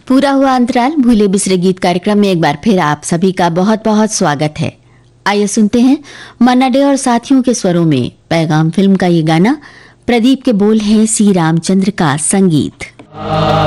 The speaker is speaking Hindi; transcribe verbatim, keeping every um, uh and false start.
पूरा हुआ अंतराल भूले बिसरे गीत कार्यक्रम में एक बार फिर आप सभी का बहुत बहुत स्वागत है। आइए सुनते हैं मन्ना डे और साथियों के स्वरों में पैगाम फिल्म का ये गाना। प्रदीप के बोल हैं, सी रामचंद्र का संगीत।